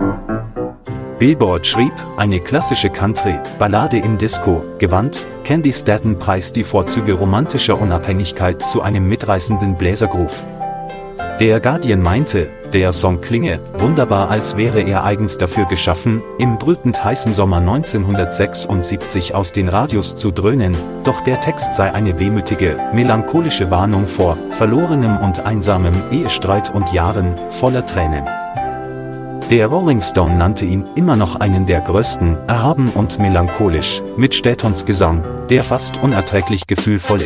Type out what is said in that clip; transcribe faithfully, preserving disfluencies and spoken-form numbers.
Billboard schrieb, eine klassische Country-Ballade im Disco-Gewand, Candy Staton preist die Vorzüge romantischer Unabhängigkeit zu einem mitreißenden Bläsergroove. Der Guardian meinte, der Song klinge wunderbar, als wäre er eigens dafür geschaffen, im brütend heißen Sommer neunzehnhundertsechsundsiebzig aus den Radios zu dröhnen, doch der Text sei eine wehmütige, melancholische Warnung vor verlorenem und einsamem Ehestreit und Jahren voller Tränen. Der Rolling Stone nannte ihn immer noch einen der größten, erhaben und melancholisch, mit Statons Gesang, der fast unerträglich gefühlvoll